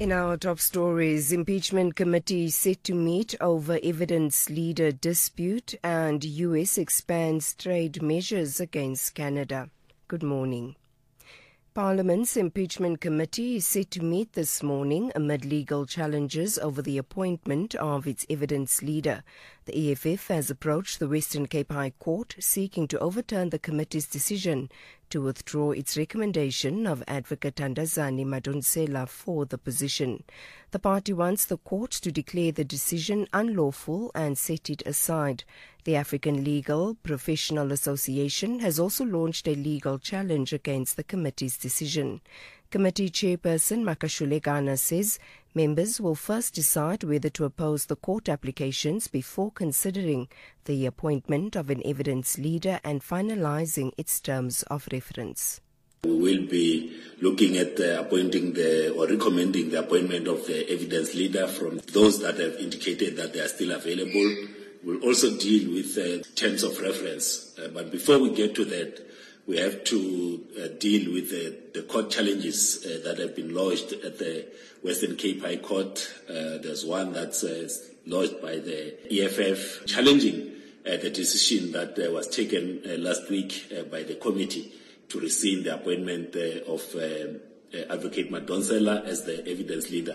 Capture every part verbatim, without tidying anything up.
In our top stories, impeachment committee set to meet over evidence leader dispute and U S expands trade measures against Canada. Good morning. Parliament's impeachment committee is set to meet this morning amid legal challenges over the appointment of its evidence leader. The E F F has approached the Western Cape High Court seeking to overturn the committee's decision to withdraw its recommendation of Advocate Thandazani Madonsela for the position. The party wants the court to declare the decision unlawful and set it aside. The African Legal Professional Association has also launched a legal challenge against the committee's decision. Committee Chairperson Makashule Gana says members will first decide whether to oppose the court applications before considering the appointment of an evidence leader and finalizing its terms of reference. We will be looking at uh, appointing the or recommending the appointment of the evidence leader from those that have indicated that they are still available. We'll also deal with uh, terms of reference. Uh, but before we get to that, we have to uh, deal with the, the court challenges uh, that have been lodged at the Western Cape High Court. Uh, there's one that's uh, lodged by the E F F challenging uh, the decision that uh, was taken uh, last week uh, by the committee to rescind the appointment uh, of uh, uh, Advocate Madonsela as the evidence leader.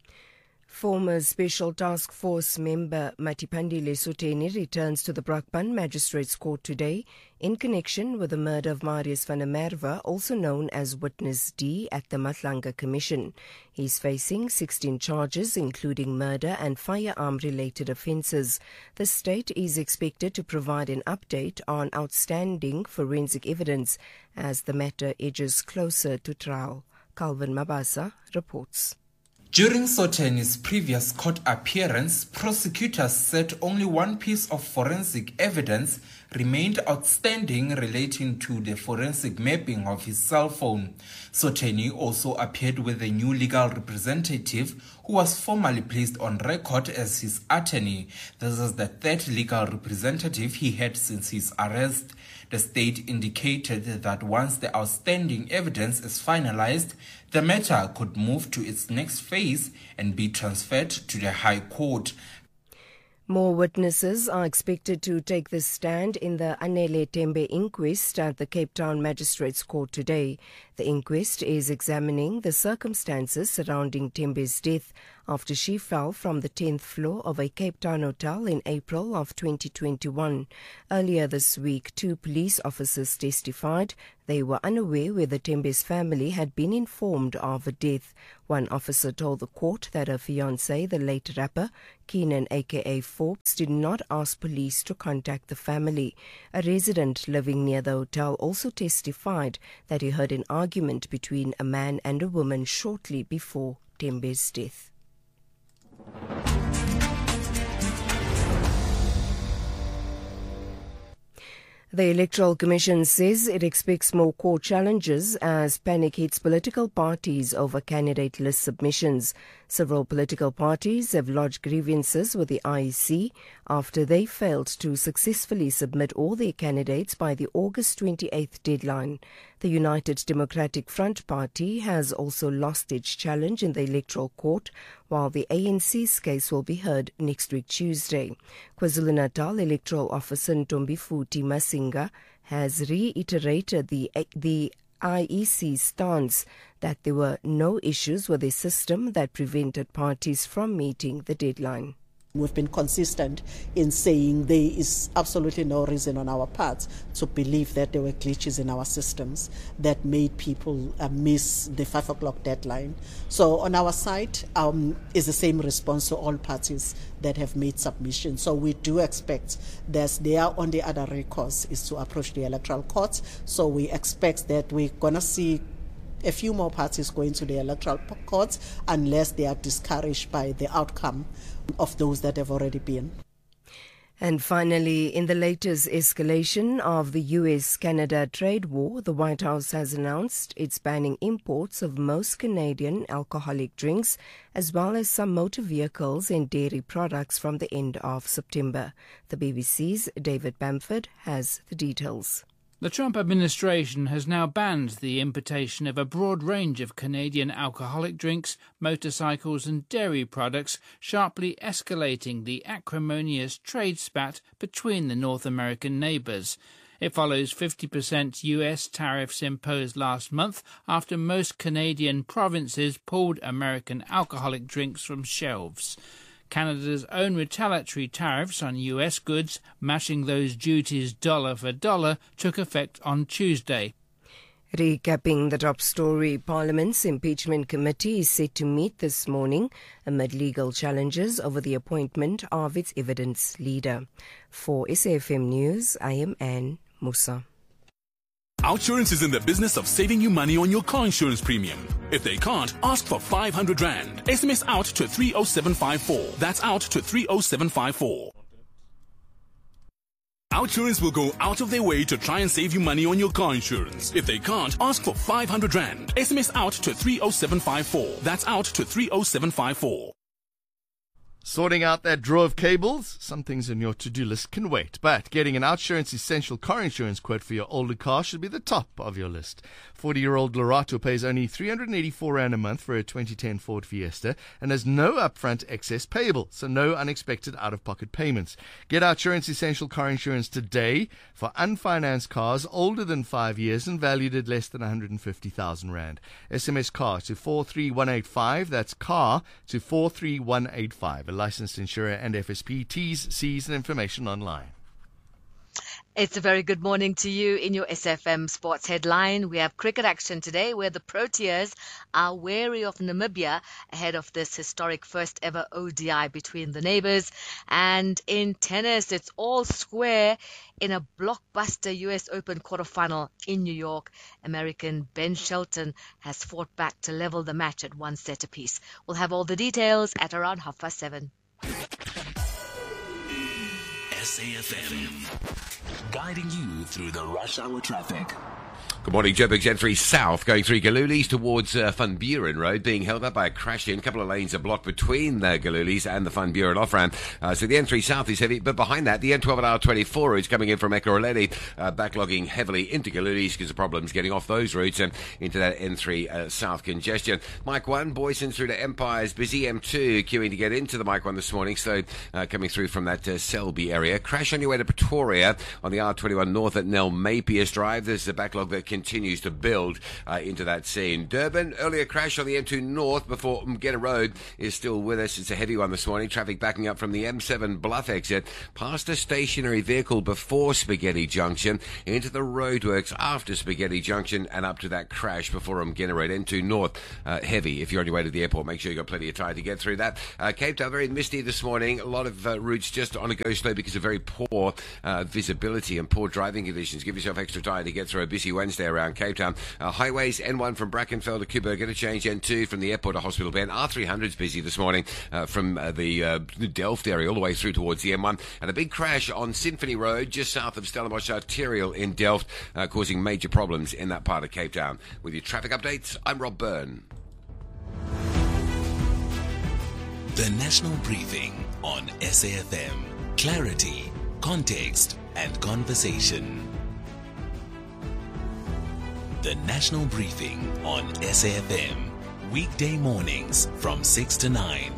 Former Special Task Force member Matipandile Suteni returns to the Brakpan Magistrates Court today in connection with the murder of Marius van der Merwe, also known as Witness D, at the Matlanga Commission. He is facing sixteen charges, including murder and firearm-related offences. The state is expected to provide an update on outstanding forensic evidence as the matter edges closer to trial. Calvin Mabasa reports. During Suteni's previous court appearance, prosecutors said only one piece of forensic evidence remained outstanding relating to the forensic mapping of his cell phone. Suteni also appeared with a new legal representative who was formally placed on record as his attorney. This is the third legal representative he had since his arrest. The state indicated that once the outstanding evidence is finalized, the matter could move to its next phase and be transferred to the High Court. More witnesses are expected to take the stand in the Anele Tembe inquest at the Cape Town Magistrates Court today. The inquest is examining the circumstances surrounding Tembe's death after she fell from the tenth floor of a Cape Town hotel in April of twenty twenty-one. Earlier this week, two police officers testified they were unaware whether Tembe's family had been informed of her death. One officer told the court that her fiancé, the late rapper, Keenan aka Forbes, did not ask police to contact the family. A resident living near the hotel also testified that he heard an argument between a man and a woman shortly before Tembe's death. The Electoral Commission says it expects more court challenges as panic hits political parties over candidate list submissions. Several political parties have lodged grievances with the I E C after they failed to successfully submit all their candidates by the August twenty-eighth deadline. The United Democratic Front Party has also lost its challenge in the Electoral Court, while the A N C's case will be heard next week Tuesday. KwaZulu-Natal Electoral Officer Ntombifuthi Masinga has reiterated the the I E C's stance that there were no issues with the system that prevented parties from meeting the deadline. We've been consistent in saying there is absolutely no reason on our part to believe that there were glitches in our systems that made people uh, miss the five o'clock deadline. So on our side um, is the same response to all parties that have made submissions. So we do expect that their only other recourse is to approach the electoral court. So we expect that we're going to see a few more parties going to the electoral courts unless they are discouraged by the outcome of those that have already been. And finally, in the latest escalation of the U S Canada trade war, the White House has announced it's banning imports of most Canadian alcoholic drinks, as well as some motor vehicles and dairy products from the end of September. The B B C's David Bamford has the details. The Trump administration has now banned the importation of a broad range of Canadian alcoholic drinks, motorcycles and dairy products, sharply escalating the acrimonious trade spat between the North American neighbours. It follows fifty percent U S tariffs imposed last month after most Canadian provinces pulled American alcoholic drinks from shelves. Canada's own retaliatory tariffs on U S goods, matching those duties dollar for dollar, took effect on Tuesday. Recapping the top story, Parliament's impeachment committee is set to meet this morning amid legal challenges over the appointment of its evidence leader. For S A F M News, I am Anne Musa. Outsurance is in the business of saving you money on your car insurance premium. If they can't, ask for five hundred rand. S M S out to three oh seven five four. That's out to three oh seven five four. Outsurance will go out of their way to try and save you money on your car insurance. If they can't, ask for five hundred rand. S M S out to three oh seven five four. That's out to three oh seven five four. Sorting out that drawer of cables, some things on your to-do list can wait. But getting an Outsurance Essential car insurance quote for your older car should be the top of your list. forty-year-old Lorato pays only three hundred eighty-four rand a month for a twenty ten Ford Fiesta and has no upfront excess payable, so no unexpected out-of-pocket payments. Get Outsurance Essential car insurance today for unfinanced cars older than five years and valued at less than one hundred fifty thousand rand. S M S car to four three one eight five. That's car to four three one eight five. Licensed insurer and F S P. T's, C's and information online. It's a very good morning to you. In your S F M Sports headline, we have cricket action today where the Proteas are wary of Namibia ahead of this historic first ever O D I between the neighbours. And in tennis, it's all square in a blockbuster U S Open quarterfinal in New York. American Ben Shelton has fought back to level the match at one set apiece. We'll have all the details at around half past seven. S A F M, guiding you through the rush hour traffic. Good morning, Joburg's N three South going through Galulis towards uh, Van Buren Road, being held up by a crash in. A couple of lanes are blocked between the Galulis and the Van Buren off-ramp. Uh, so the N three South is heavy, but behind that, the N twelve at R twenty-four is coming in from Ekurhuleni, uh, backlogging heavily into Galulis because of problems getting off those routes and into that N three uh, South congestion. Mike one, Boyson through to Empire is busy. M two queuing to get into the Mike one this morning, so uh, coming through from that uh, Selby area. Crash on your way to Pretoria on the R twenty-one North at Nel Mapius Drive. There's a backlog that continues to build uh, into that scene. Durban, earlier crash on the M two North before Mgeta Road is still with us. It's a heavy one this morning. Traffic backing up from the M seven Bluff exit past a stationary vehicle before Spaghetti Junction into the roadworks after Spaghetti Junction and up to that crash before Mgeta Road. M two North, uh, heavy. If you're on your way to the airport, make sure you've got plenty of time to get through that. Uh, Cape Town, very misty this morning. A lot of uh, routes just on a go slow because of very poor uh, visibility and poor driving conditions. Give yourself extra time to get through a busy Wednesday around Cape Town. Uh, highways, N one from Brackenfell to Kuba, get a change. N two from the airport to Hospital Bend. R three hundred is busy this morning uh, from uh, the, uh, the Delft area all the way through towards the M one. And a big crash on Symphony Road just south of Stellenbosch Arterial in Delft, uh, causing major problems in that part of Cape Town. With your traffic updates, I'm Rob Byrne. The National Briefing on S A F M. Clarity, context and conversation. The National Briefing on S A F M. Weekday mornings from six to nine.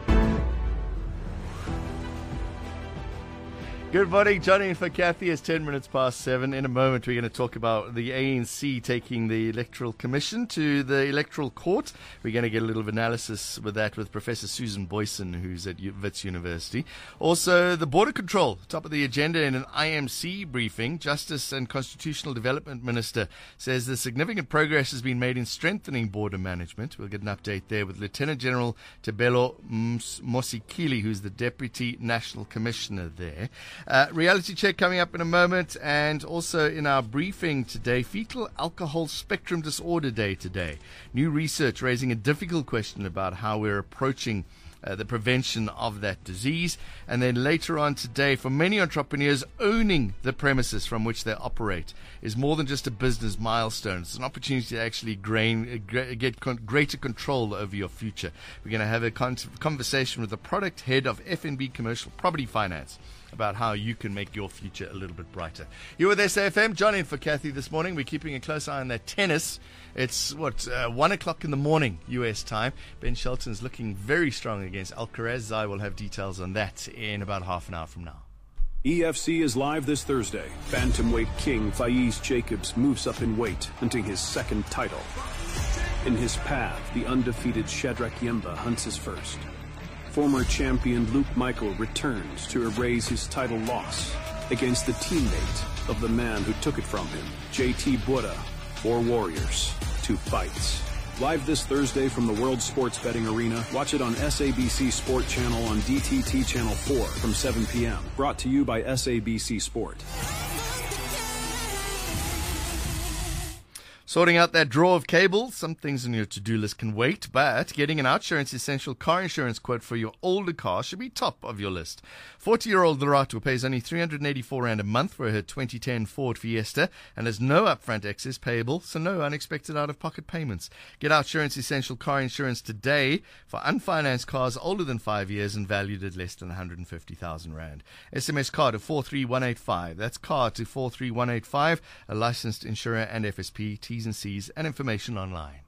Good morning, Johnny, and for Kathy. It's ten minutes past seven. In a moment, we're going to talk about the A N C taking the Electoral Commission to the Electoral Court. We're going to get a little analysis with that with Professor Susan Boyson, who's at Wits University. Also, the border control, top of the agenda in an I M C briefing. Justice and Constitutional Development Minister says the significant progress has been made in strengthening border management. We'll get an update there with Lieutenant General Tebelo Mosikili, who's the Deputy National Commissioner there. Uh, reality check coming up in a moment, and also in our briefing today, Fetal Alcohol Spectrum Disorder Day today. New research raising a difficult question about how we're approaching uh, the prevention of that disease. And then later on today, for many entrepreneurs, owning the premises from which they operate is more than just a business milestone. It's an opportunity to actually grain, uh, get con- greater control over your future. We're going to have a con- conversation with the product head of F N B Commercial Property Finance about how you can make your future a little bit brighter. You're with S A F M. John in for Kathy this morning. We're keeping a close eye on that tennis. It's, what, uh, one o'clock in the morning, U S time. Ben Shelton's looking very strong against Alcaraz. Zai will have details on that in about half an hour from now. E F C is live this Thursday. Bantamweight king Faiz Jacobs moves up in weight, hunting his second title. In his path, the undefeated Shadrach Yemba hunts his first. Former champion Luke Michael returns to erase his title loss against the teammate of the man who took it from him, J T Bora. Four warriors, two fights. Live this Thursday from the World Sports Betting Arena. Watch it on S A B C Sport Channel on D T T Channel four from seven p.m. Brought to you by S A B C Sport. Sorting out that drawer of cables, some things on your to-do list can wait, but getting an Outsurance Essential car insurance quote for your older car should be top of your list. forty-year-old Lerato pays only three hundred eighty-four rand a month for her twenty ten Ford Fiesta and has no upfront excess payable, so no unexpected out-of-pocket payments. Get Outsurance Essential car insurance today for unfinanced cars older than five years and valued at less than one hundred fifty thousand rand. S M S car to four three one eight five. That's car to four three one eight five, a licensed insurer and F S P. T's and C's and information online.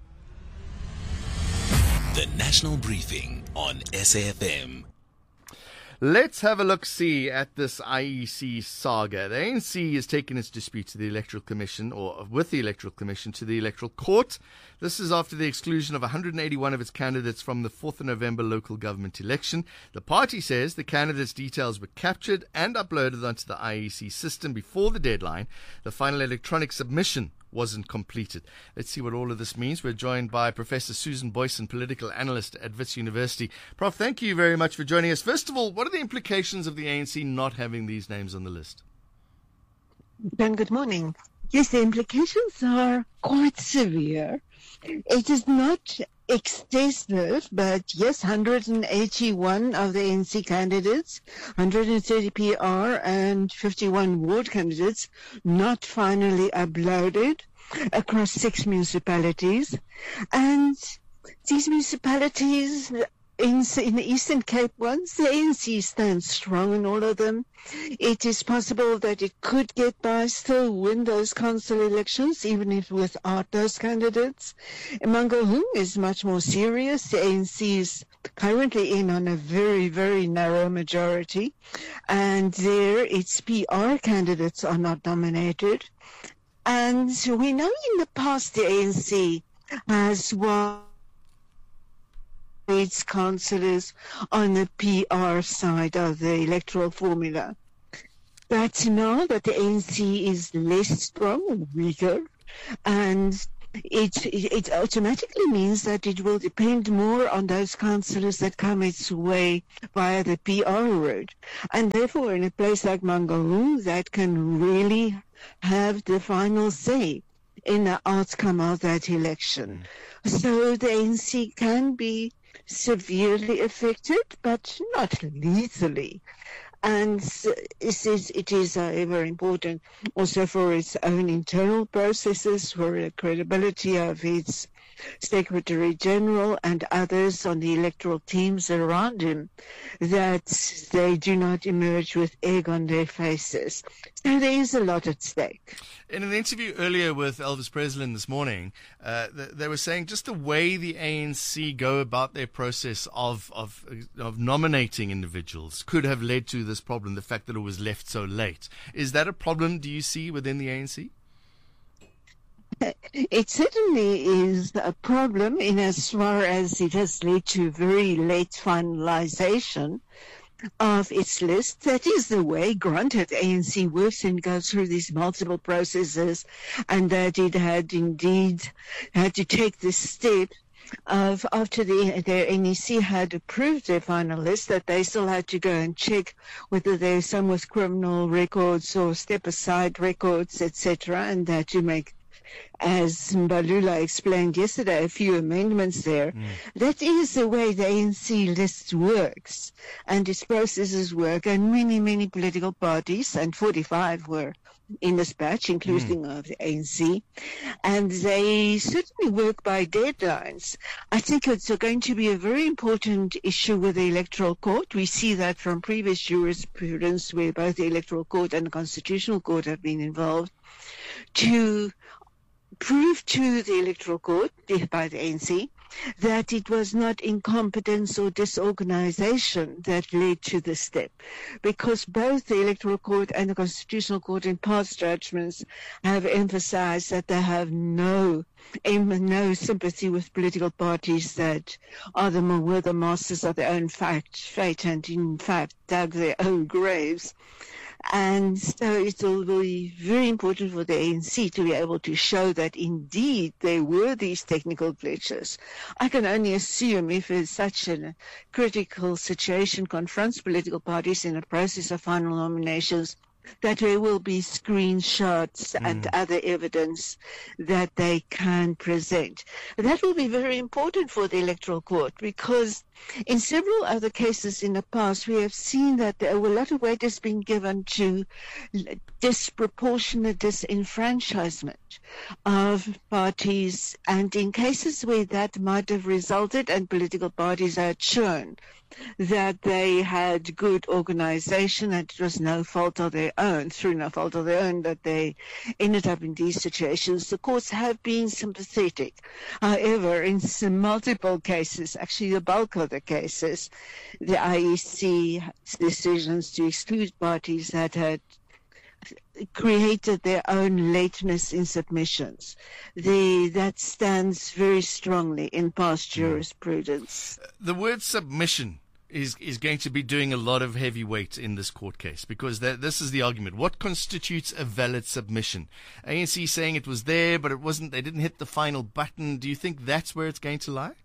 The National Briefing on S A F M. Let's have a look-see at this I E C saga. The A N C has taken its dispute to the Electoral Commission, or with the Electoral Commission, to the Electoral Court. This is after the exclusion of one hundred eighty-one of its candidates from the fourth of November local government election. The party says the candidates' details were captured and uploaded onto the I E C system before the deadline. The final electronic submission wasn't completed. Let's see what all of this means. We're joined by Professor Susan Boyson, political analyst at Wits University. Prof, thank you very much for joining us. First of all, what are the implications of the A N C not having these names on the list? Ben, good morning. Yes, the implications are quite severe. It is not excessive, but yes, one hundred eighty-one of the A N C candidates, one hundred thirty P R and fifty-one ward candidates not finally uploaded across six municipalities. And these municipalities in, in the Eastern Cape ones, the A N C stands strong in all of them. It is possible that it could get by, still win those council elections, even if without those candidates. Mangaung is much more serious. The A N C is currently in on a very, very narrow majority, and there its P R candidates are not nominated. And we know in the past the A N C has won its councillors on the P R side of the electoral formula. But now that the A N C is less strong, weaker, and it, it, it automatically means that it will depend more on those councillors that come its way via the P R route. And therefore, in a place like Mangaung, that can really have the final say in the outcome of that election. So the A N C can be severely affected, but not lethally. And it is, it is uh, very important also for its own internal processes, for the credibility of its Secretary General and others on the electoral teams around him, that they do not emerge with egg on their faces. So there is a lot at stake. In an interview earlier with Elvis Preslin this morning, uh, they were saying just the way the A N C go about their process of, of of nominating individuals could have led to this problem, the fact that it was left so late. Is that a problem, do you see, within the A N C? It certainly is a problem in as far as it has led to very late finalization of its list. That is the way, granted, A N C works and goes through these multiple processes, and that it had indeed had to take this step of after the, the N E C had approved their final list, that they still had to go and check whether there's some with criminal records or step aside records, et cetera, and that to make as Mbalula explained yesterday, a few amendments there. Mm. That is the way the A N C list works and its processes work, and many, many political parties, and forty-five were in this batch, including mm. of the A N C, and they certainly work by deadlines. I think it's going to be a very important issue with the Electoral Court. We see that from previous jurisprudence where both the Electoral Court and the Constitutional Court have been involved, to prove to the Electoral Court by the A N C that it was not incompetence or disorganization that led to this step, because both the Electoral Court and the Constitutional Court in past judgments have emphasized that they have no no sympathy with political parties that are the were the masters of their own fact, fate and in fact dug their own graves. And so it will be very important for the A N C to be able to show that indeed there were these technical glitches. I can only assume if it's such a critical situation confronts political parties in the process of final nominations, that there will be screenshots mm. and other evidence that they can present. That will be very important for the Electoral Court, because in several other cases in the past, we have seen that there were a lot of weight has been given to disproportionate disenfranchisement of parties, and in cases where that might have resulted and political parties had shown that they had good organization and it was no fault of their own, through no fault of their own, that they ended up in these situations. The courts have been sympathetic. However, in some multiple cases, actually the bulk of the cases, the I E C decisions to exclude parties that had created their own lateness in submissions. The, that stands very strongly in past jurisprudence. The word submission is is going to be doing a lot of heavy weight in this court case, because that, this is the argument. What constitutes a valid submission? A N C saying it was there, but it wasn't. They didn't hit the final button. Do you think that's where it's going to lie?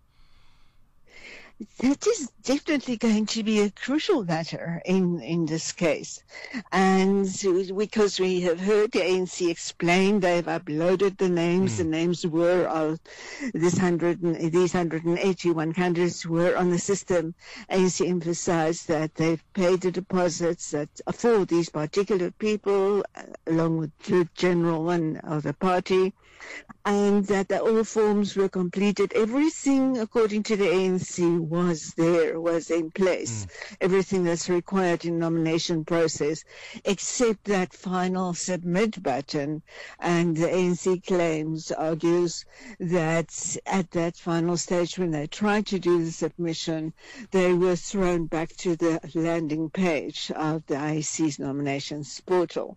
That is definitely going to be a crucial matter in, in this case. And because we have heard the A N C explain, they've uploaded the names. Mm. The names were of this hundred, these one hundred eighty-one candidates were on the system. A N C emphasized that they've paid the deposits that for these particular people, along with the general one of the party, and that the, all forms were completed. Everything, according to the A N C, was there, was in place. Mm. Everything that's required in the nomination process, except that final submit button. And the A N C claims, argues, that at that final stage when they tried to do the submission, they were thrown back to the landing page of the I E C's nominations portal.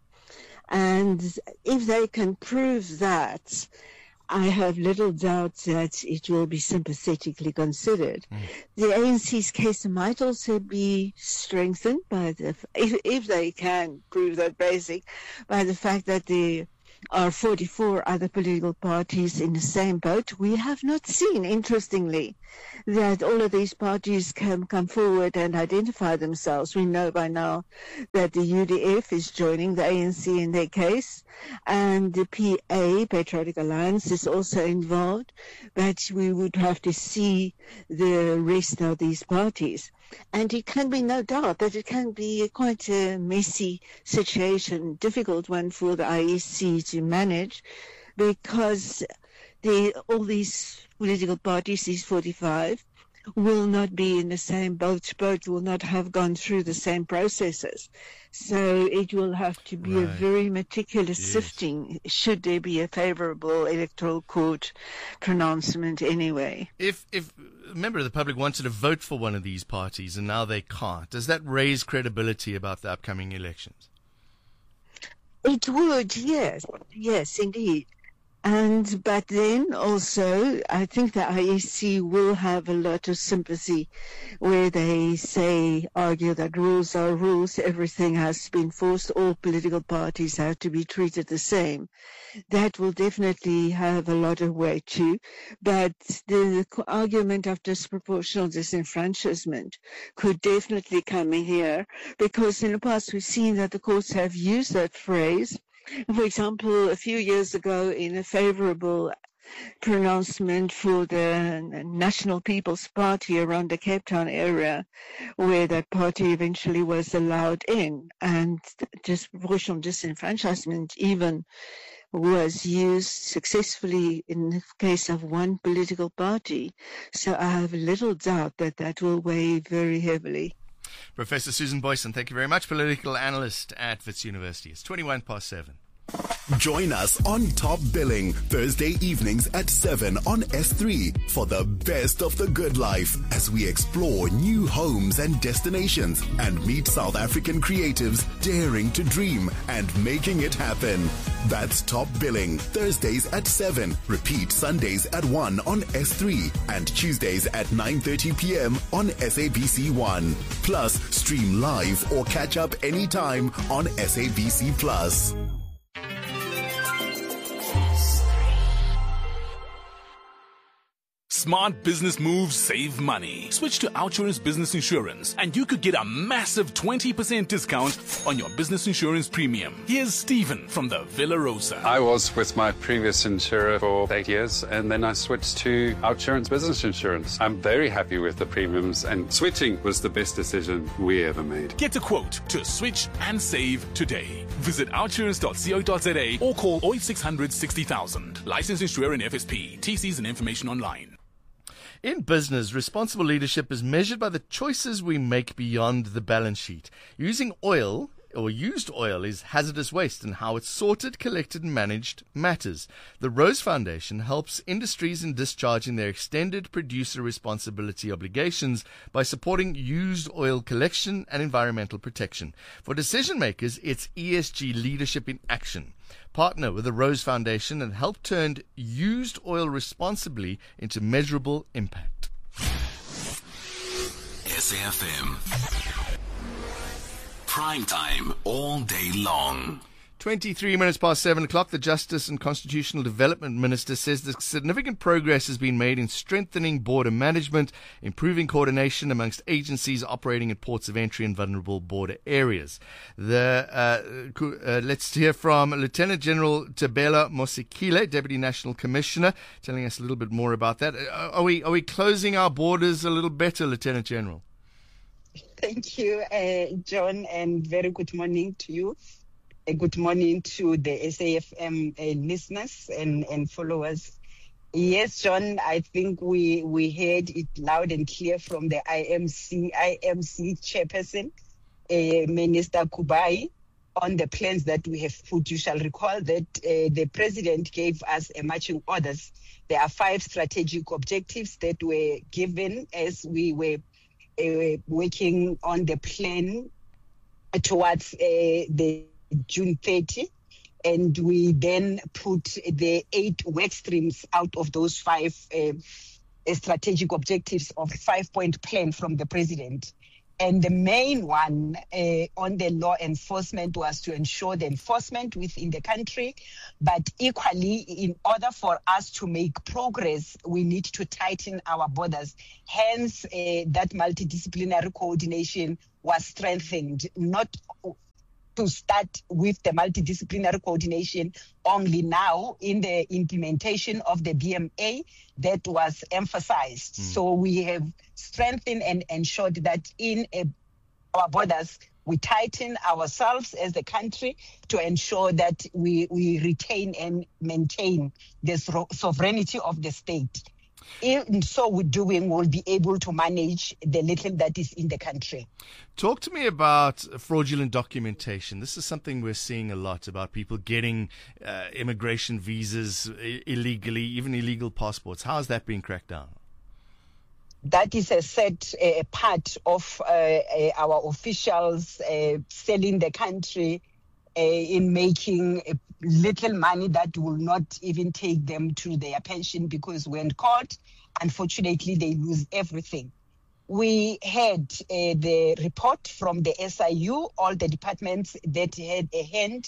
And if they can prove that, I have little doubt that it will be sympathetically considered. Mm. The A N C's case might also be strengthened by the, if, if they can prove that basic, by the fact that there are forty-four other political parties in the same boat. We have not seen, interestingly, that all of these parties can come forward and identify themselves. We know by now that the U D F is joining the A N C in their case, and the P A, Patriotic Alliance, is also involved, but we would have to see the rest of these parties. And it can be no doubt that it can be quite a messy situation, difficult one for the I E C to manage, because the, all these political parties, these forty-five, will not be in the same boat, boat will not have gone through the same processes. So it will have to be right. a very meticulous yes. sifting, should there be a favorable electoral court pronouncement anyway. If, if a member of the public wanted to vote for one of these parties and now they can't, does that raise credibility about the upcoming elections? It would, yes. Yes, indeed. And, but then also, I think the I E C will have a lot of sympathy where they say, argue that rules are rules, everything has been forced, all political parties have to be treated the same. That will definitely have a lot of weight too. But the argument of disproportional disenfranchisement could definitely come in here, because in the past we've seen that the courts have used that phrase For example, a few years ago, in a favorable pronouncement for the National People's Party around the Cape Town area, where that party eventually was allowed in, and disproportional disenfranchisement even was used successfully in the case of one political party. So I have little doubt that that will weigh very heavily. Professor Susan Boyson, thank you very much, political analyst at Wits University. It's twenty-one past seven. Join us on Top Billing Thursday evenings at seven on S three for the best of the good life as we explore new homes and destinations and meet South African creatives daring to dream and making it happen. That's Top Billing Thursdays at seven. Repeat Sundays at one on S three and Tuesdays at nine thirty p.m. on S A B C one. Plus, stream live or catch up anytime on S A B C Plus. Smart business moves save money. Switch to Outsurance Business Insurance and you could get a massive twenty percent discount on your business insurance premium. Here's Stephen from the Villa Rosa. I was with my previous insurer for eight years and then I switched to Outsurance Business Insurance. I'm very happy with the premiums and switching was the best decision we ever made. Get a quote to switch and save today. Visit outsurance dot co dot za or call oh eight six hundred sixty thousand. Licensed insurer in F S P. T Cs and information online. In business, responsible leadership is measured by the choices we make beyond the balance sheet. Using oil or used oil is hazardous waste, and how it's sorted, collected and managed matters. The Rose Foundation helps industries in discharging their extended producer responsibility obligations by supporting used oil collection and environmental protection. For decision makers, it's E S G leadership in action. Partner with the Rose Foundation and help turn used oil responsibly into measurable impact. S A F M. Prime time all day long. twenty-three minutes past seven o'clock, the Justice and Constitutional Development Minister says that significant progress has been made in strengthening border management, improving coordination amongst agencies operating at ports of entry and vulnerable border areas. The uh, uh, let's hear from Lieutenant General Tabela Mosekile, Deputy National Commissioner, telling us a little bit more about that. Are we are we closing our borders a little better, Lieutenant General? Thank you, uh, John, and very good morning to you. A good morning to the S A F M uh, listeners and, and followers. Yes, John, I think we we heard it loud and clear from the I M C I M C chairperson, uh, Minister Kubai, on the plans that we have put. You shall recall that uh, the president gave us a marching orders. There are five strategic objectives that were given as we were uh, working on the plan towards uh, the June thirtieth, and we then put the eight work streams out of those five uh, strategic objectives of five-point plan from the president. And the main one uh, on the law enforcement was to ensure the enforcement within the country, but equally, in order for us to make progress, we need to tighten our borders. Hence, uh, that multidisciplinary coordination was strengthened, not to start with the multidisciplinary coordination only now in the implementation of the B M A that was emphasized. Mm. So we have strengthened and ensured that in a, our borders, we tighten ourselves as a country to ensure that we, we retain and maintain the sovereignty of the state. In so doing, we'll be able to manage the little that is in the country. Talk to me about fraudulent documentation. This is something we're seeing a lot, about people getting uh, immigration visas illegally, even illegal passports. How is that being cracked down? That is a set uh, part of uh, uh, our officials uh, selling the country uh, in making a little money that will not even take them to their pension, because when caught, unfortunately, they lose everything. We had uh, the report from the S I U, all the departments that had a hand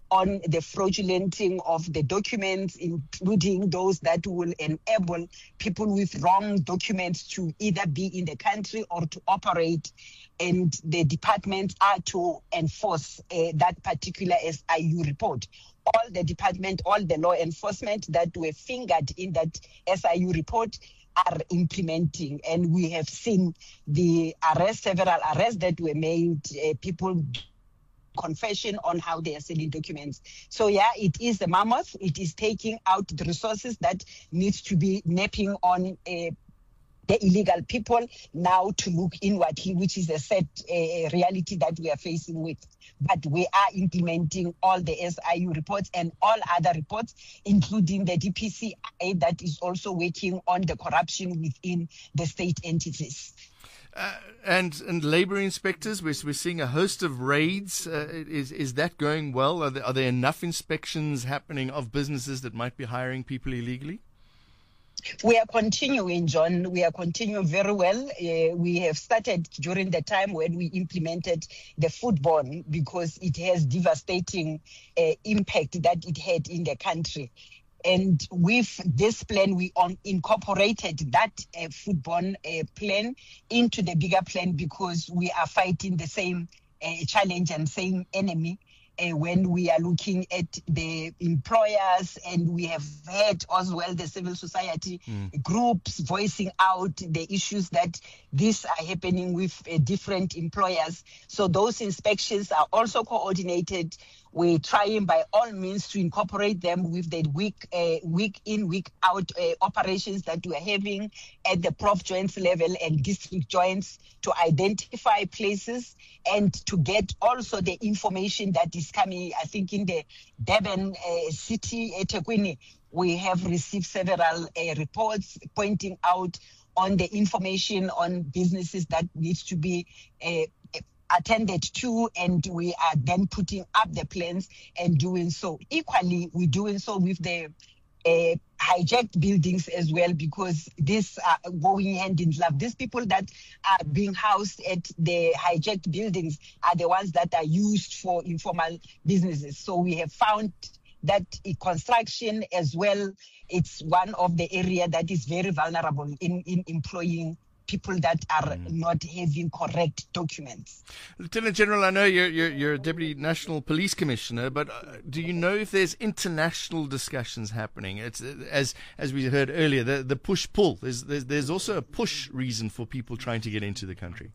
on the fraudulenting of the documents, including those that will enable people with wrong documents to either be in the country or to operate. And the departments are to enforce uh, that particular S I U report. All the department, all the law enforcement that were fingered in that S I U report are implementing. And we have seen the arrest, several arrests that were made, uh, people confession on how they are selling documents. So yeah, it is a mammoth. It is taking out the resources that needs to be napping on uh, the illegal people now to look inwardly, which is a sad uh, reality that we are facing with. But we are implementing all the S I U reports and all other reports, including the D P C I that is also working on the corruption within the state entities. Uh, and and labour inspectors, we're, we're seeing a host of raids. Uh, is is that going well? Are there, are there enough inspections happening of businesses that might be hiring people illegally? We are continuing, John. We are continuing very well. Uh, we have started during the time when we implemented the foodborne because it has devastating uh, impact that it had in the country. And with this plan, we on incorporated that uh, foodborne uh, plan into the bigger plan because we are fighting the same uh, challenge and same enemy. Uh, when we are looking at the employers, and we have heard as well the civil society mm. groups voicing out the issues that these are happening with uh, different employers. So those inspections are also coordinated. We're trying by all means to incorporate them with the week, uh, week in, week out uh, operations that we're having at the prof joints level and district joints to identify places and to get also the information that is coming. I think in the Durban uh, city, eThekwini, we have received several uh, reports pointing out on the information on businesses that needs to be uh, attended to, and we are then putting up the plans and doing so. Equally, we're doing so with the uh, hijacked buildings as well, because these are going hand in glove. These people that are being housed at the hijacked buildings are the ones that are used for informal businesses. So we have found that construction as well, it's one of the area that is very vulnerable in, in employing people that are mm. not having correct documents. Lieutenant General, I know you're, you're, you're a Deputy National Police Commissioner, but uh, do you know if there's international discussions happening? It's uh, as as we heard earlier, the, the push-pull. There's, there's, there's also a push reason for people trying to get into the country.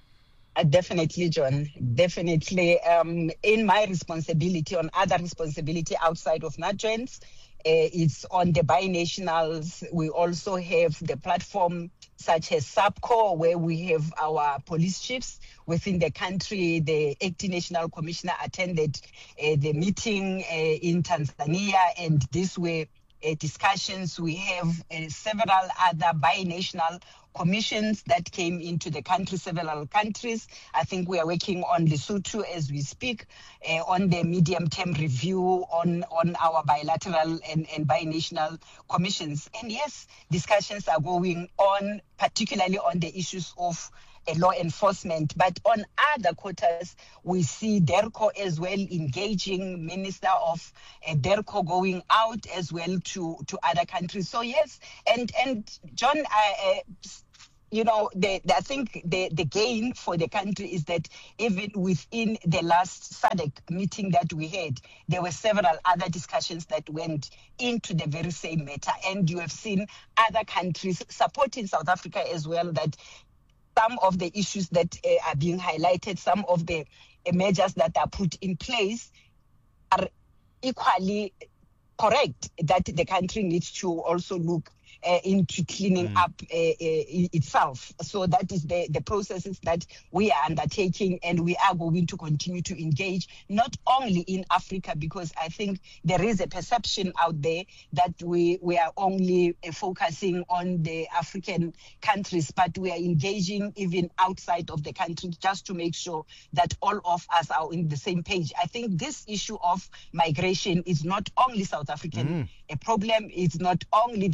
Uh, definitely, John. Definitely. Um, in my responsibility, on other responsibility outside of NATJOINTS, uh, it's on the binationals. We also have the platform such as SAPCO, where we have our police chiefs within the country. The acting national commissioner attended uh, the meeting uh, in Tanzania, and this way uh, discussions. We have uh, several other binational commissions that came into the country, several countries. I think we are working on Lesotho as we speak, uh, on the medium-term review on, on our bilateral and, and binational commissions. And yes, discussions are going on, particularly on the issues of uh, law enforcement. But on other quarters, we see DERCO as well engaging, Minister of uh, DERCO going out as well to, to other countries. So yes, and, and John, I... Uh, You know, the, the, I think the, the gain for the country is that even within the last S A D C meeting that we had, there were several other discussions that went into the very same matter. And you have seen other countries supporting South Africa as well, that some of the issues that uh, are being highlighted, some of the uh, measures that are put in place are equally correct, that the country needs to also look Uh, into cleaning mm. up uh, uh, itself. So that is the, the processes that we are undertaking, and we are going to continue to engage, not only in Africa, because I think there is a perception out there that we, we are only uh, focusing on the African countries, but we are engaging even outside of the country just to make sure that all of us are in the same page. I think this issue of migration is not only South African mm. a problem, it's not only the African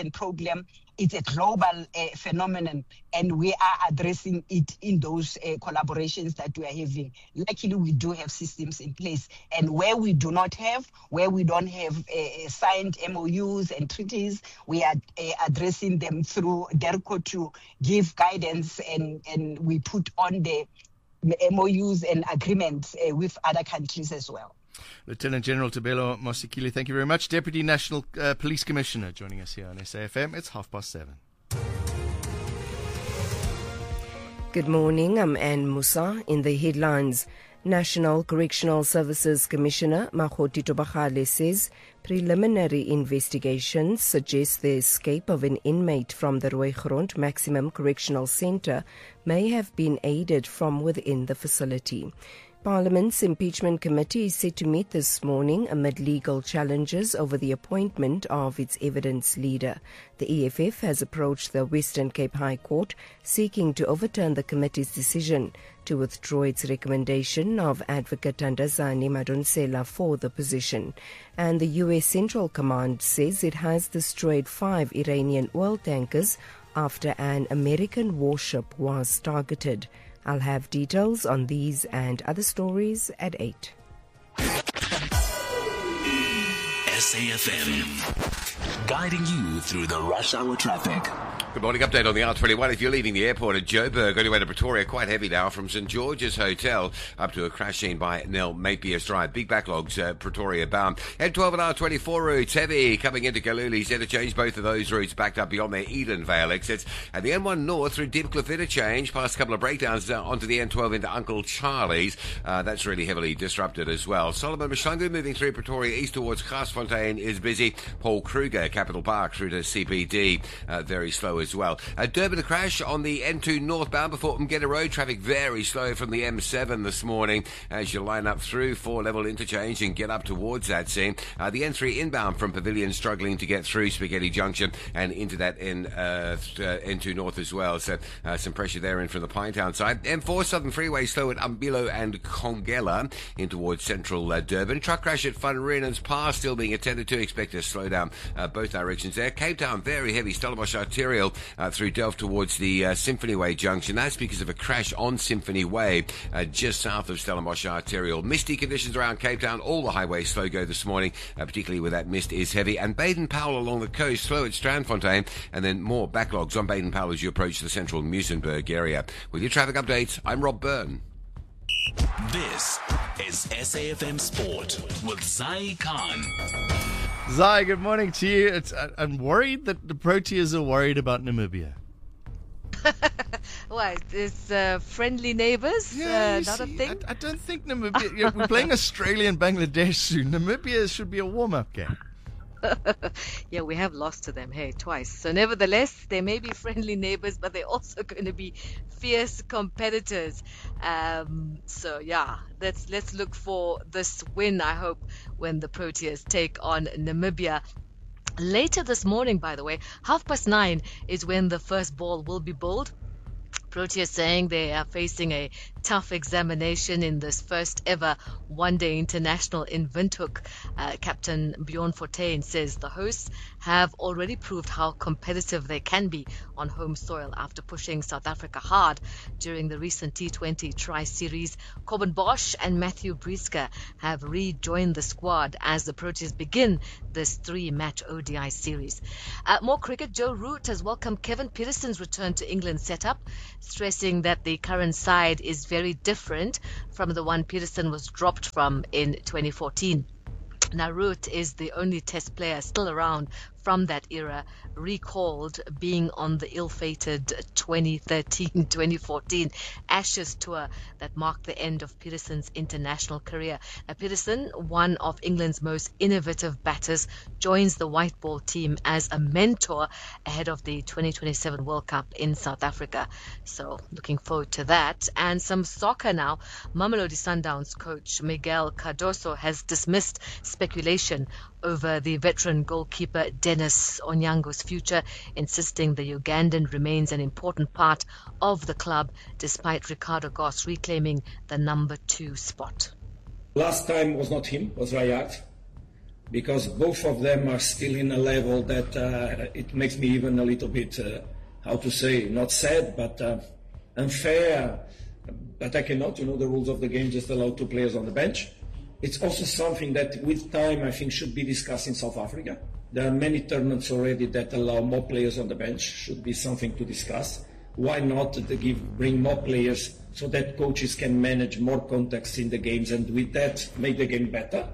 certain problem. It's a global uh, phenomenon, and we are addressing it in those uh, collaborations that we are having. Luckily, we do have systems in place, and where we do not have, where we don't have uh, signed M O Us and treaties, we are uh, addressing them through DERCO to give guidance, and, and we put on the M O Us and agreements uh, with other countries as well. Lieutenant General Tabelo Mosikile, thank you very much. Deputy National uh, Police Commissioner joining us here on S A F M. It's half past seven. Good morning, I'm Anne Musa. In the headlines, National Correctional Services Commissioner Makgoti Tobagale says preliminary investigations suggest the escape of an inmate from the Rooigrond Maximum Correctional Centre may have been aided from within the facility. Parliament's impeachment committee is set to meet this morning amid legal challenges over the appointment of its evidence leader. The E F F has approached the Western Cape High Court seeking to overturn the committee's decision to withdraw its recommendation of Advocate Tandazani Madonsela for the position. And the U S Central Command says it has destroyed five Iranian oil tankers after an American warship was targeted. I'll have details on these and other stories at eight. S A F M, guiding you through the rush hour traffic. Good morning. Update on the R twenty-one. If you're leaving the airport at Joburg on your way to Pretoria, quite heavy now from St George's Hotel up to a crash scene by Nel Mapier's Drive. Big backlogs, uh, Pretoria bound. M twelve and R twenty-four routes heavy coming into Galuli's interchange. Both of those routes backed up beyond their Edenvale exits. And the M one North through Diepkloof interchange, past a couple of breakdowns uh, onto the N twelve into Uncle Charlie's. Uh, that's really heavily disrupted as well. Solomon Mshangu moving through Pretoria east towards Garsfontein is busy. Paul Kruger, Capital Park through to C B D, uh, very slow as well. A Durban crash on the N two northbound before Mgeta Road. Traffic very slow from the M seven this morning as you line up through four-level interchange and get up towards that scene. Uh, the N three inbound from Pavilion struggling to get through Spaghetti Junction and into that N, uh, uh, N two north as well. So uh, some pressure there in from the Pinetown side. M four Southern Freeway slow at Umbilo and Congela in towards central uh, Durban. Truck crash at Van Reenen's Pass still being attended to. Expect a slowdown uh, both directions there. Cape Town very heavy. Stellenbosch Arterial uh, through Delft towards the uh, Symphony Way junction. That's because of a crash on Symphony Way uh, just south of Stellenbosch Arterial. Misty conditions around Cape Town. All the highways slow go this morning, uh, particularly where that mist is heavy. And Baden-Powell along the coast slow at Strandfontein, and then more backlogs on Baden-Powell as you approach the central Muizenberg area. With your traffic updates, I'm Rob Byrne. This is S A F M Sport with Zai Khan. Zai, good morning to you. It's, I, I'm worried that the Proteas are worried about Namibia. What, is uh, friendly neighbours yeah, uh, not see, a thing? I, I don't think Namibia... you know, we're playing Australia and Bangladesh soon. Namibia should be a warm-up game. Yeah, we have lost to them, hey, twice. So nevertheless, they may be friendly neighbours, but they're also going to be fierce competitors. Um, so yeah, let's let's look for this win, I hope, when the Proteas take on Namibia. Later this morning, by the way, half past nine is when the first ball will be bowled. Proteas saying they are facing a tough examination in this first ever one-day international in Windhoek. Uh, Captain Bjorn Fortuin says the hosts have already proved how competitive they can be on home soil after pushing South Africa hard during the recent T twenty Tri-Series. Corbin Bosch and Matthew Brieske have rejoined the squad as the Proteas begin this three-match O D I series. Uh, more cricket. Joe Root has welcomed Kevin Pietersen's return to England setup, stressing that the current side is very different from the one Petersen was dropped from in twenty fourteen. Now, Root is the only Test player still around from that era, recalled being on the ill-fated twenty thirteen twenty fourteen Ashes tour that marked the end of Petersen's international career. Now, Petersen, one of England's most innovative batters, joins the white ball team as a mentor ahead of the twenty twenty-seven World Cup in South Africa. So looking forward to that. And some soccer now. Mamelodi Sundowns coach Miguel Cardoso has dismissed speculation over the veteran goalkeeper Dennis Onyango's future, insisting the Ugandan remains an important part of the club despite Ricardo Goss reclaiming the number two spot. Last time was not him, was Rayat. because both of them are still in a level that uh, it makes me even a little bit, uh, how to say, not sad, but uh, unfair. But I cannot, you know, the rules of the game just allow two players on the bench. It's also something that with time I think should be discussed in South Africa. There are many tournaments already that allow more players on the bench, should be something to discuss. Why not to give, bring more players so that coaches can manage more contacts in the games and with that make the game better?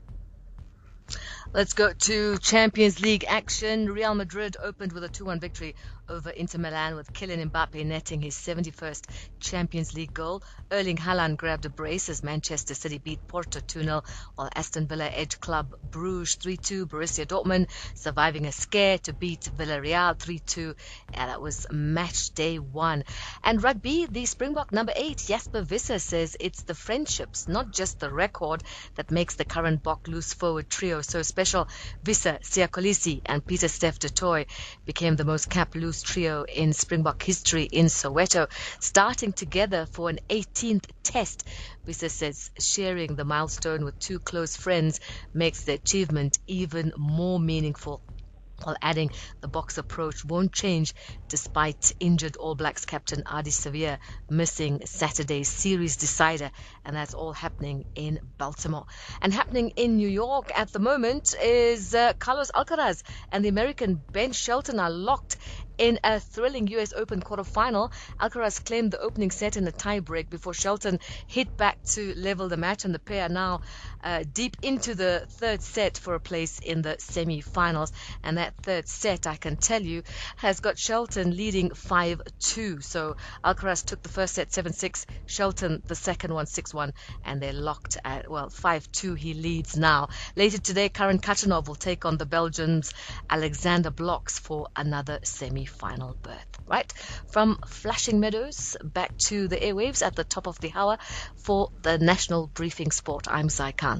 Let's go to Champions League action. Real Madrid opened with a two one victory over Inter Milan, with Kylian Mbappe netting his seventy-first Champions League goal. Erling Haaland grabbed a brace as Manchester City beat Porto two nil, while Aston Villa edged Club Bruges three two. Borussia Dortmund surviving a scare to beat Villarreal three two. Yeah, that was match day one. And rugby, the Springbok number eight, Jasper Visser, says it's the friendships, not just the record, that makes the current Bok loose forward trio so special. Visser, Siya Kolisi and Peter Steph du Toit became the most capped loose trio in Springbok history in Soweto, starting together for an eighteenth test. Visser says sharing the milestone with two close friends makes the achievement even more meaningful, while adding the Boks approach won't change despite injured All Blacks captain Ardie Savea missing Saturday's series decider, and that's all happening in Baltimore. And happening in New York at the moment is uh, Carlos Alcaraz and the American Ben Shelton are locked in a thrilling U S Open quarterfinal. Alcaraz claimed the opening set in a tie-break before Shelton hit back to level the match, and the pair are now uh, deep into the third set for a place in the semi-finals. And that third set, I can tell you, has got Shelton leading five two. So Alcaraz took the first set seven six, Shelton the second one six one, and they're locked at, well, five two he leads now. Later today, Karen Khachanov will take on the Belgians Alexander Blocks for another semi final berth. Right, from Flushing Meadows back to the airwaves at the top of the hour for the National Briefing Sport. I'm Sai Khan.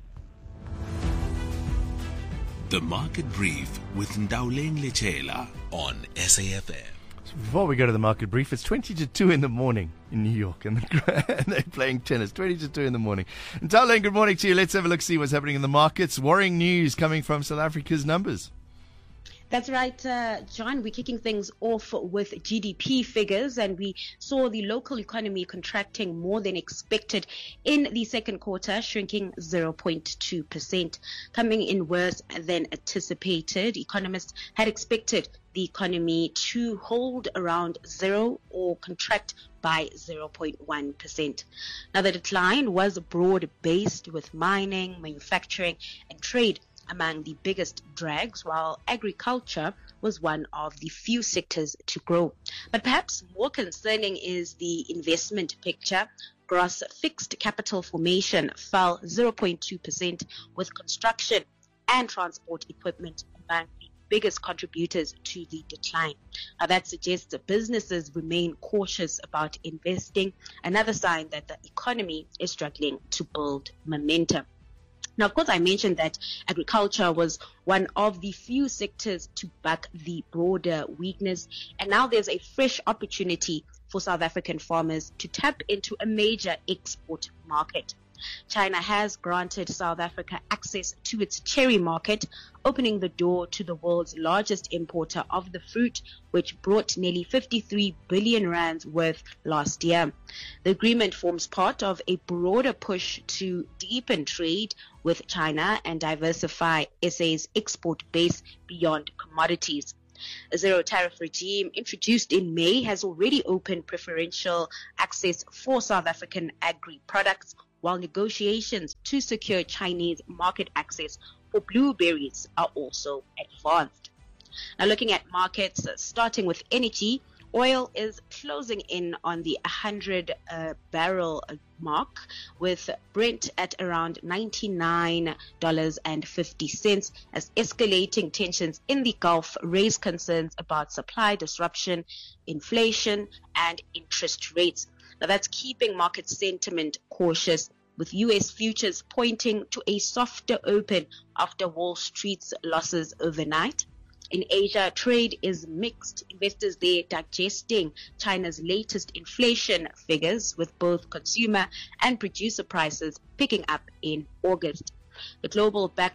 The Market Brief with Ndauleng Lechela on S A F M. Before we go to the market brief, it's twenty to two in the morning in New York, and they're playing tennis. twenty to two in the morning. And Ndauleng, good morning to you. Let's have a look, see what's happening in the markets. Worrying news coming from South Africa's numbers. That's right, uh, John. We're kicking things off with G D P figures, and we saw the local economy contracting more than expected in the second quarter, shrinking zero point two percent, coming in worse than anticipated. Economists had expected the economy to hold around zero or contract by zero point one percent. Now, the decline was broad-based, with mining, manufacturing, and trade among the biggest drags, while agriculture was one of the few sectors to grow. But perhaps more concerning is the investment picture. Gross fixed capital formation fell zero point two percent, with construction and transport equipment among the biggest contributors to the decline. Now, that suggests that businesses remain cautious about investing, another sign that the economy is struggling to build momentum. Now, of course, I mentioned that agriculture was one of the few sectors to back the broader weakness. And now there's a fresh opportunity for South African farmers to tap into a major export market. China has granted South Africa access to its cherry market, opening the door to the world's largest importer of the fruit, which brought nearly fifty-three billion rands worth last year. The agreement forms part of a broader push to deepen trade with China and diversify S A's export base beyond commodities. A zero tariff regime introduced in May has already opened preferential access for South African agri products, while negotiations to secure Chinese market access for blueberries are also advanced. Now, looking at markets, uh, starting with energy, oil is closing in on the one hundred uh, barrel mark, with Brent at around ninety-nine dollars and fifty cents, as escalating tensions in the Gulf raise concerns about supply disruption, inflation, and interest rates. Now, that's keeping market sentiment cautious, with U S futures pointing to a softer open after Wall Street's losses overnight. In Asia, trade is mixed. Investors there digesting China's latest inflation figures, with both consumer and producer prices picking up in August. The global backdrop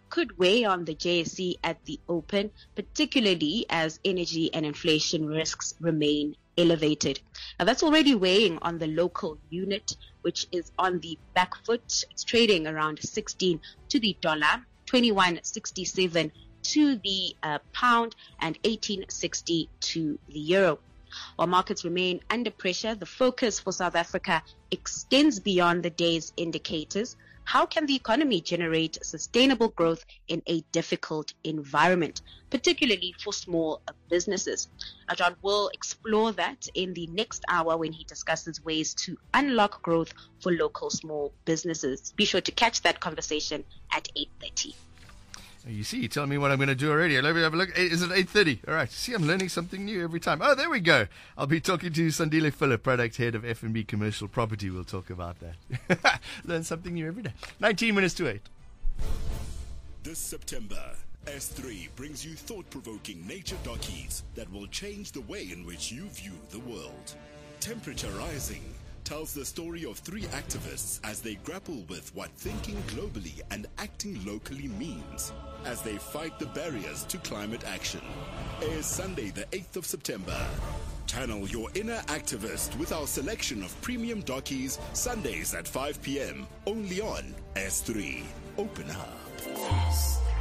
could weigh on the J S E at the open, particularly as energy and inflation risks remain elevated. Now that's already weighing on the local unit, which is on the back foot. It's trading around sixteen to the dollar, twenty-one sixty-seven to the uh, pound, and eighteen sixty to the euro. While markets remain under pressure, the focus for South Africa extends beyond the day's indicators. How can the economy generate sustainable growth in a difficult environment, particularly for small businesses? Now, John will explore that in the next hour when he discusses ways to unlock growth for local small businesses. Be sure to catch that conversation at eight thirty. You see, you're telling me what I'm going to do already. Let me have a look. Is it eight thirty? All right. See, I'm learning something new every time. Oh, there we go. I'll be talking to Sandile Phillip, product head of F N B Commercial Property. We'll talk about that. Learn something new every day. nineteen minutes to eight. This September, S three brings you thought-provoking nature dockies that will change the way in which you view the world. Temperature Rising tells the story of three activists as they grapple with what thinking globally and acting locally means as they fight the barriers to climate action. Airs Sunday the eighth of September. Channel your inner activist with our selection of premium dockies Sundays at five p.m. only on S three. Open up.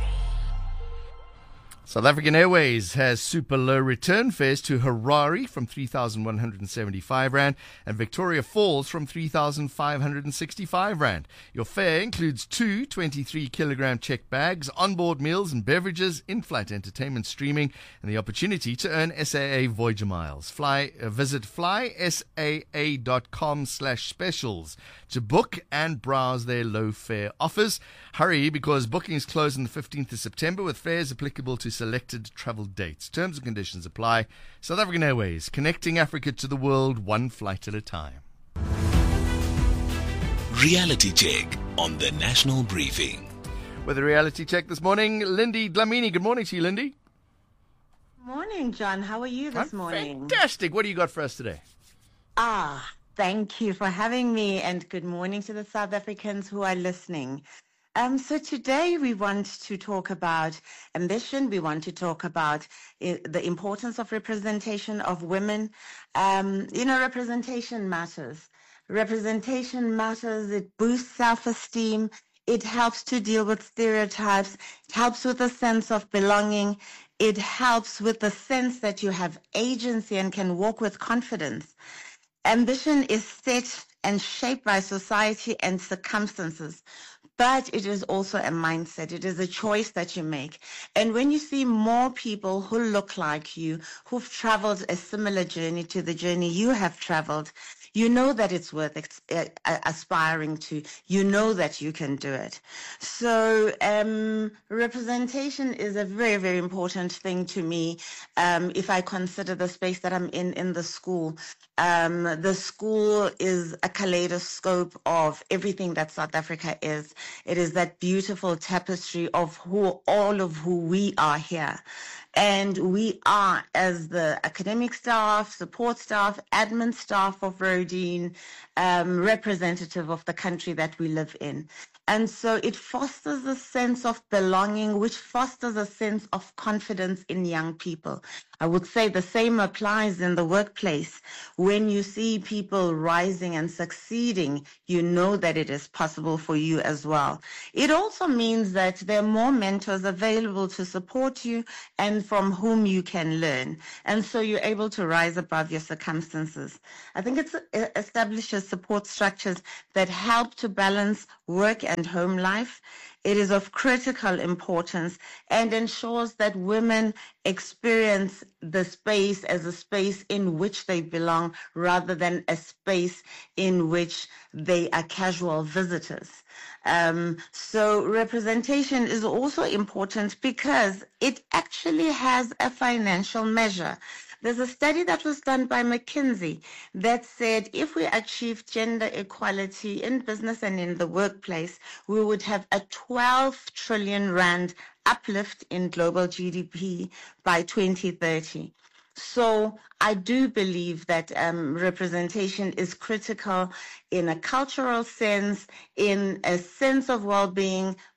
South African Airways has super low return fares to Harare from three thousand one hundred seventy-five rand and Victoria Falls from three thousand five hundred sixty-five rand. Your fare includes two twenty-three kilogram checked bags, onboard meals and beverages, in-flight entertainment streaming, and the opportunity to earn S A A Voyager miles. Fly, uh, visit flysaa.com slash specials to book and browse their low fare offers. Hurry, because bookings close on the fifteenth of September with fares applicable to selected travel dates. Terms and conditions apply. South African Airways, connecting Africa to the world one flight at a time. Reality check on the National Briefing. With a reality check this morning, Lindy Dlamini. Good morning to you, Lindy. Morning, John. How are you this I'm morning? Fantastic. What do you got for us today? Ah, thank you for having me, and good morning to the South Africans who are listening. Um, so today we want to talk about ambition. We want to talk about uh, the importance of representation of women. Um, you know, representation matters. Representation matters. It boosts self-esteem. It helps to deal with stereotypes. It helps with a sense of belonging. It helps with the sense that you have agency and can walk with confidence. Ambition is set and shaped by society and circumstances. But it is also a mindset. It is a choice that you make. And when you see more people who look like you, who've traveled a similar journey to the journey you have traveled, you know that it's worth ex- uh, aspiring to. You know that you can do it. So um, representation is a very, very important thing to me. Um, if I consider the space that I'm in, in the school, um, the school is a kaleidoscope of everything that South Africa is. It is that beautiful tapestry of who all of who we are here. And we are, as the academic staff, support staff, admin staff of Rodin, um, representative of the country that we live in. And so it fosters a sense of belonging, which fosters a sense of confidence in young people. I would say the same applies in the workplace. When you see people rising and succeeding, you know that it is possible for you as well. It also means that there are more mentors available to support you and from whom you can learn. And so you're able to rise above your circumstances. I think it establishes support structures that help to balance work and home life. It is of critical importance and ensures that women experience the space as a space in which they belong rather than a space in which they are casual visitors. Um, so representation is also important because it actually has a financial measure. There's a study that was done by McKinsey that said if we achieve gender equality in business and in the workplace, we would have a twelve trillion rand uplift in global G D P by twenty thirty. So I do believe that um, representation is critical in a cultural sense, in a sense of well-being,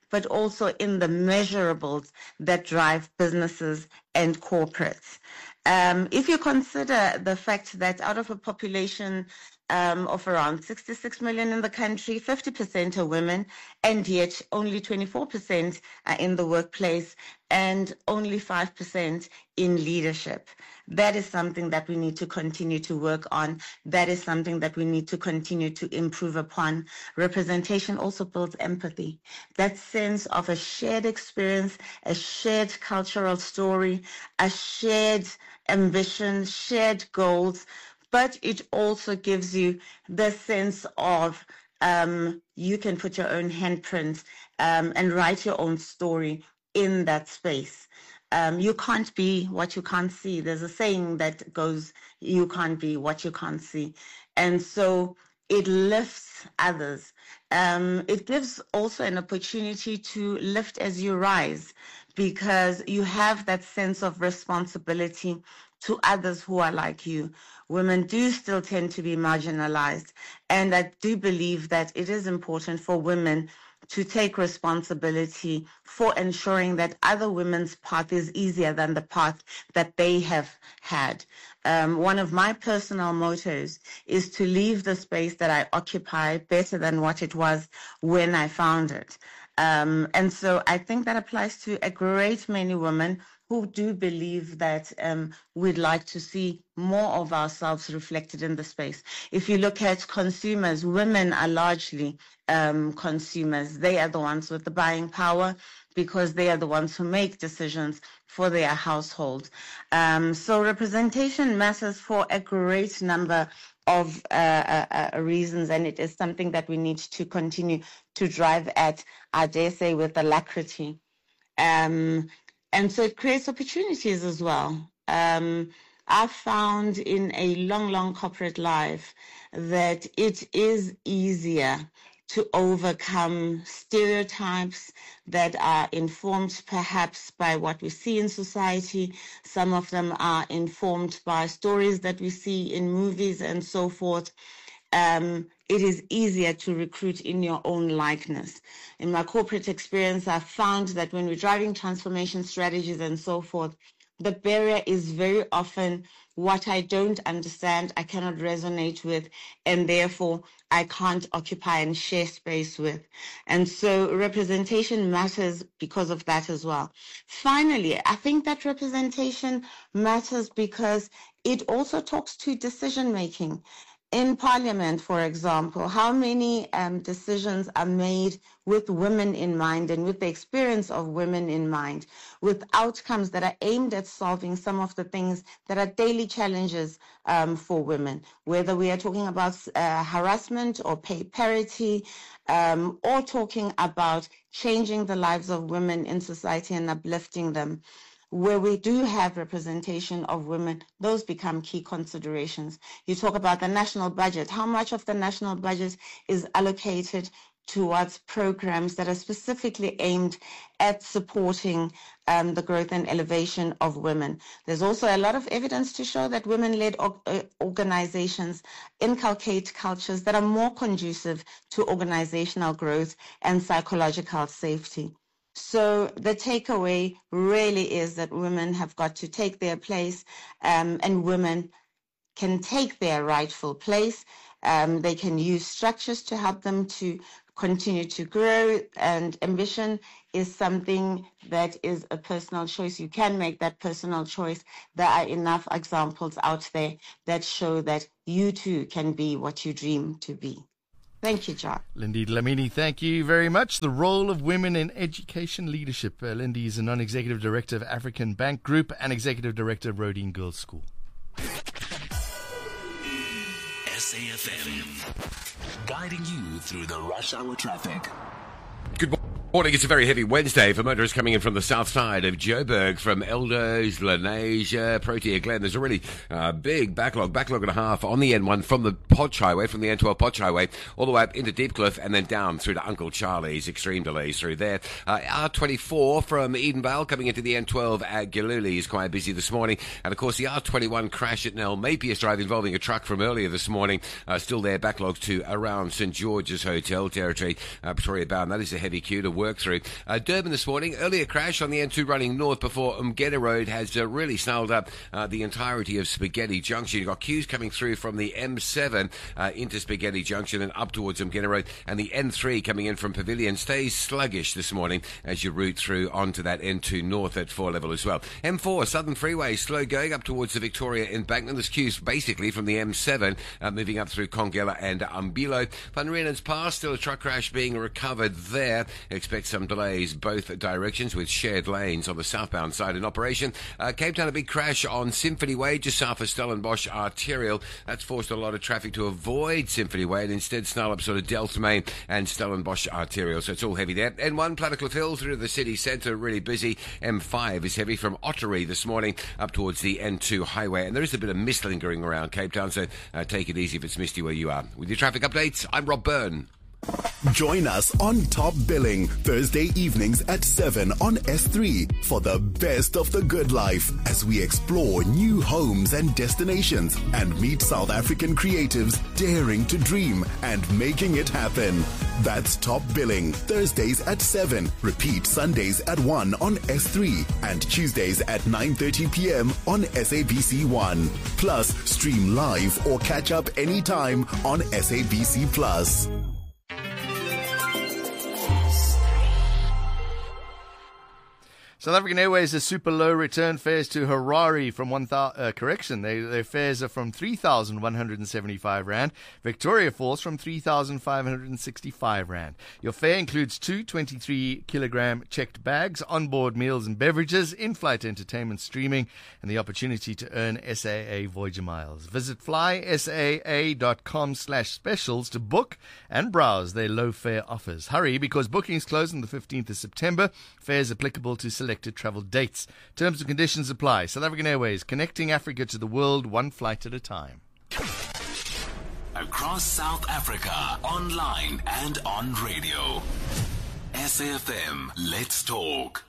but also in the measurables that drive businesses and corporates. Um, if you consider the fact that out of a population um, of around sixty-six million in the country, fifty percent are women, and yet only twenty-four percent are in the workplace and only five percent in leadership. That is something that we need to continue to work on. That is something that we need to continue to improve upon. Representation also builds empathy. That sense of a shared experience, a shared cultural story, a shared ambition, shared goals, but it also gives you the sense of um, you can put your own handprint um, and write your own story in that space. Um, you can't be what you can't see. There's a saying that goes, you can't be what you can't see. And so it lifts others. Um, it gives also an opportunity to lift as you rise, because you have that sense of responsibility to others who are like you. Women do still tend to be marginalized, and I do believe that it is important for women to take responsibility for ensuring that other women's path is easier than the path that they have had. Um, one of my personal mottos is to leave the space that I occupy better than what it was when I found it. Um, and so I think that applies to a great many women who do believe that um, we'd like to see more of ourselves reflected in the space. If you look at consumers, women are largely um, consumers. They are the ones with the buying power because they are the ones who make decisions for their household. Um, so representation matters for a great number of uh, uh, uh, reasons, and it is something that we need to continue to drive at, I dare say, with alacrity. Um, And so it creates opportunities as well. Um, I've found in a long, long corporate life that it is easier to overcome stereotypes that are informed perhaps by what we see in society. Some of them are informed by stories that we see in movies and so forth. Um, it is easier to recruit in your own likeness. In my corporate experience, I've found that when we're driving transformation strategies and so forth, the barrier is very often what I don't understand, I cannot resonate with, and therefore I can't occupy and share space with. And so representation matters because of that as well. Finally, I think that representation matters because it also talks to decision making. In Parliament, for example, how many um, decisions are made with women in mind and with the experience of women in mind, with outcomes that are aimed at solving some of the things that are daily challenges um, for women, whether we are talking about uh, harassment or pay parity, um, or talking about changing the lives of women in society and uplifting them. Where we do have representation of women, those become key considerations. You talk about the national budget. How much of the national budget is allocated towards programs that are specifically aimed at supporting um, the growth and elevation of women? There's also a lot of evidence to show that women-led or, uh, organizations inculcate cultures that are more conducive to organizational growth and psychological safety. So the takeaway really is that women have got to take their place, um, and women can take their rightful place. Um, they can use structures to help them to continue to grow, and ambition is something that is a personal choice. You can make that personal choice. There are enough examples out there that show that you too can be what you dream to be. Thank you, John. Lindy Dlamini, thank you very much. The role of women in education leadership. Uh, Lindy is a non-executive director of African Bank Group and executive director of Rodine Girls School. S A F M, guiding you through the rush hour traffic. Good morning. It's a very heavy Wednesday for motorists coming in from the south side of Joburg, from Elders, Lenasia, Protea Glen. There's a really uh, big backlog, backlog and a half on the N one from the Podge Highway, from the N twelve Podge Highway, all the way up into Deepcliff and then down through to Uncle Charlie's. Extreme delays through there. Uh, R twenty-four from Edenvale coming into the N twelve at Giluli is quite busy this morning. And of course, the R twenty-one crash at Nell Mapius Drive involving a truck from earlier this morning. Uh, still there, backlog to around St George's Hotel territory, uh, Pretoria bound. That is a heavy queue to work through. Uh, Durban this morning, earlier crash on the N two running north before Umgeda Road has uh, really snarled up uh, the entirety of Spaghetti Junction. You've got queues coming through from the M seven uh, into Spaghetti Junction and up towards Umgeda Road, and the N three coming in from Pavilion stays sluggish this morning as you route through onto that N two north at four level as well. M four, Southern Freeway, slow going up towards the Victoria embankment. There's queues basically from the M seven uh, moving up through Kongela and Umbilo. Van Riemen's Pass, still a truck crash being recovered there. Expect some delays both directions with shared lanes on the southbound side in operation. Uh, Cape Town, a big crash on Symphony Way just south of Stellenbosch Arterial. That's forced a lot of traffic to avoid Symphony Way and instead snarl up sort of Delta Main and Stellenbosch Arterial. So it's all heavy there. N one, Plattekloof Hill through to the city centre, really busy. M five is heavy from Ottery this morning up towards the N two highway. And there is a bit of mist lingering around Cape Town, so uh, take it easy if it's misty where you are. With your traffic updates, I'm Rob Byrne. Join us on Top Billing Thursday evenings at seven on S three for the best of the good life as we explore new homes and destinations and meet South African creatives daring to dream and making it happen. That's Top Billing Thursdays at seven. Repeat Sundays at one on S three and Tuesdays at nine thirty p.m. on S A B C one. Plus, stream live or catch up anytime on S A B C Plus. South African Airways has super low return fares to Harare from one thousand. Uh, correction, they, their fares are from three thousand one hundred seventy-five rand. Victoria Falls from three thousand five hundred sixty-five rand. Your fare includes two twenty-three kilogram checked bags, onboard meals and beverages, in-flight entertainment streaming, and the opportunity to earn S A A Voyager miles. Visit flysaa.com slash specials to book and browse their low fare offers. Hurry, because bookings close on the fifteenth of September. Fares applicable to selected travel dates. Terms and conditions apply. South African Airways, connecting Africa to the world, one flight at a time. Across South Africa, online and on radio. S A F M, let's talk.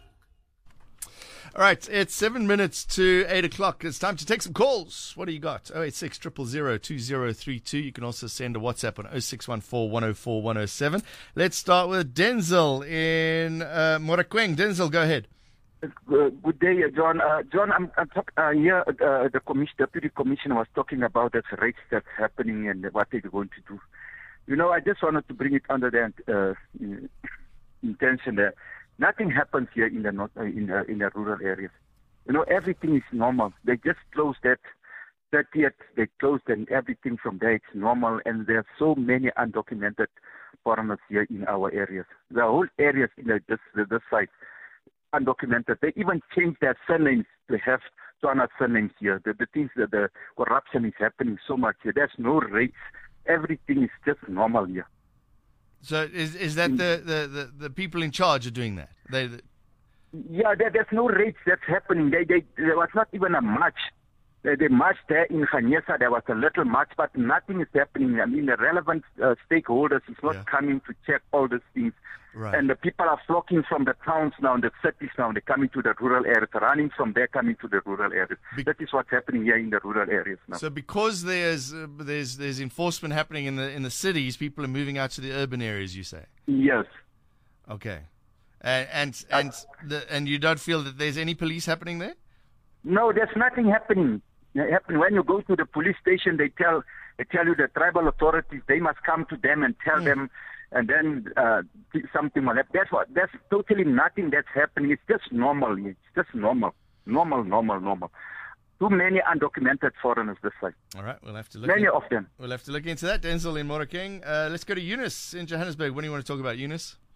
All right, it's seven minutes to eight o'clock. It's time to take some calls. What do you got? oh eight six, zero zero zero, two zero three two. You can also send a WhatsApp on oh six one four, one oh four, one oh seven. Let's start with Denzel in uh, Morakweng. Denzel, go ahead. Uh, good day, uh, John. Uh, John, I'm, I'm talk, uh, here. Uh, the commission, deputy commissioner was talking about that race that's happening and what they're going to do. You know, I just wanted to bring it under the uh, intention that nothing happens here in the north, uh, in the in the rural areas. You know, everything is normal. They just closed that thirtieth. They closed and everything from there it's normal. And there are so many undocumented foreigners here in our areas. The whole areas in the, this this side undocumented. They even changed their surnames to have Tswana surnames here. The, the things that the corruption is happening so much here. There's no rates. Everything is just normal here. So is is that the, the, the, the people in charge are doing that? They, the... Yeah, there, there's no rates that's happening. They, they, there was not even a march. They, they marched there in Khanyesa. There was a little march, but nothing is happening. I mean, the relevant uh, stakeholders is not yeah. coming to check all these things. Right. And the people are flocking from the towns now, and the cities now. They're coming to the rural areas, running from there, coming to the rural areas. Be- that is what's happening here in the rural areas now. So, because there's uh, there's there's enforcement happening in the in the cities, people are moving out to the urban areas. You say? Yes. Okay. And and and, uh, the, and you don't feel that there's any police happening there? No, there's nothing happening. Happening. When you go to the police station, they tell they tell you the tribal authorities they must come to them and tell mm. them. And then uh, something will happen. That's what. That's totally nothing that's happening. It's just normal. It's just normal, normal, normal, normal. Too many undocumented foreigners this side. All right, we'll have to look. Many in, of them. We'll have to look into that. Denzel in Morakweng. Uh, let's go to Eunice in Johannesburg. What do you want to talk about, Eunice?